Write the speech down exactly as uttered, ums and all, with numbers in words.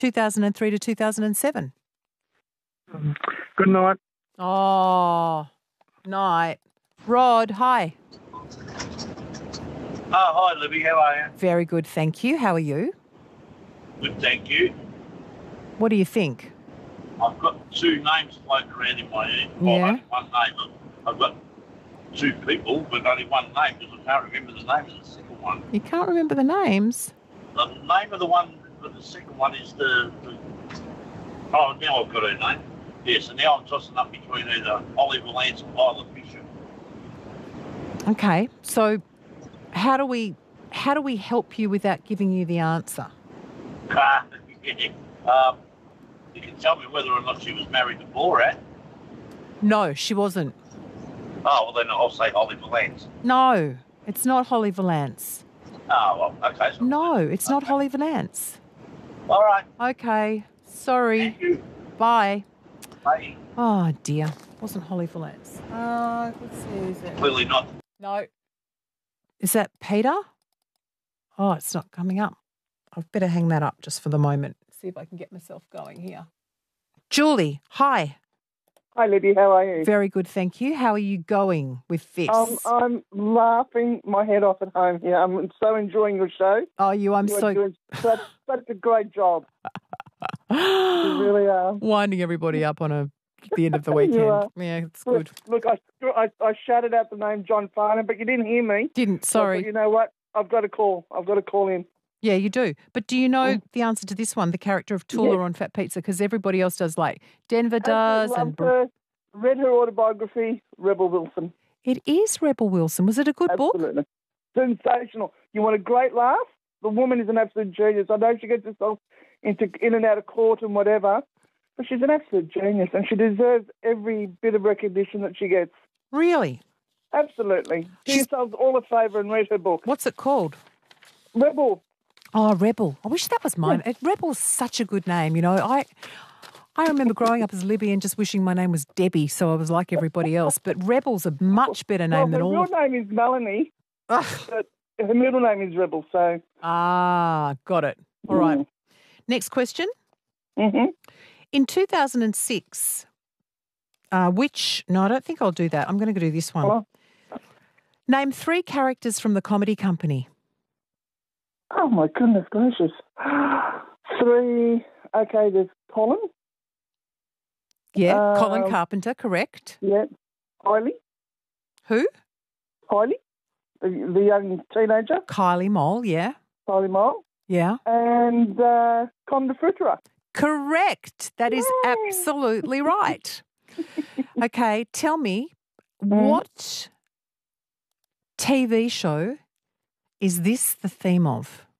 two thousand three to two thousand seven. Good night. Oh, night. Rod, hi. Oh, hi, Libby. How are you? Very good, thank you. How are you? Good, thank you. What do you think? I've got two names floating around in my head. Yeah. Well, only one name. I've got two people, but only one name because I can't remember the name of the second one. You can't remember the names? The name of the one, but the second one is the, the... Oh, now I've got her name. Yes, and now I'm tossing up between either Oliver Lance or Isla Fisher. Okay, so how do we how do we help you without giving you the answer? Ah, yeah. Um, you can tell me whether or not she was married to Borat. No, she wasn't. Oh, well, then I'll say Oliver Lance. No, it's not Holly Valance. Oh, well, okay. So No, it's not okay. Holly Valance. All right. Okay, sorry. Thank you. Bye. Bye. Oh, dear. Wasn't Holly Valance. Uh, let's see, is it? Clearly not. No. Is that Peter? Oh, it's not coming up. I've better hang that up just for the moment. See if I can get myself going here. Julie, hi. Hi, Libby. How are you? Very good, thank you. How are you going with this? Um, I'm laughing my head off at home here. I'm so enjoying your show. oh, you, I'm you so... are doing such, such a great job. You really are. Winding everybody up on a the end of the You weekend. are. Yeah, it's good. Look, look I, I, I shouted out the name John Farnham, but you didn't hear me. Didn't, So, sorry. but you know what? I've got to call. I've got to call in. Yeah, you do. But do you know the answer to this one, the character of Tula Yes. on Fat Pizza? Because everybody else does, like Denver does. Absolutely and loved her. Read her autobiography, Rebel Wilson. It is Rebel Wilson. Was it a good book? Absolutely. Sensational. You want a great laugh? The woman is an absolute genius. I know she gets herself into in and out of court and whatever, but she's an absolute genius and she deserves every bit of recognition that she gets. Really? Absolutely. Do She's- yourselves all a favour and read her book. What's it called? Rebel. Oh, Rebel. I wish that was mine. It Rebel's such a good name, you know. I I remember growing up as Libby and just wishing my name was Debbie, so I was like everybody else. But Rebel's a much better name well, than her all real of... name is Melanie, Ugh. but her middle name is Rebel, so... Ah, got it. All right. Mm. Next question. Mm-hmm. In two thousand six, uh, which... No, I don't think I'll do that. I'm going to do this one. Hello? Name three characters from the Comedy Company. Oh, my goodness gracious. Three... Okay, there's Colin. Yeah, Colin Um, Carpenter, correct. Yeah. Kylie. Who? Kylie, the, the young teenager, Kylie Mole, yeah. Kylie Mole, Yeah. and uh, Con de Fruiterer. Correct. That is Yay. absolutely right. Okay, tell me, Mm. what T V show is this the theme of?